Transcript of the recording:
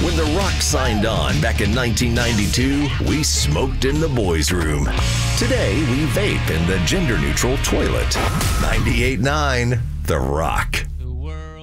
When The Rock signed on back in 1992, we smoked in the boys' room. Today, we vape in the gender-neutral toilet. 98.9 The Rock.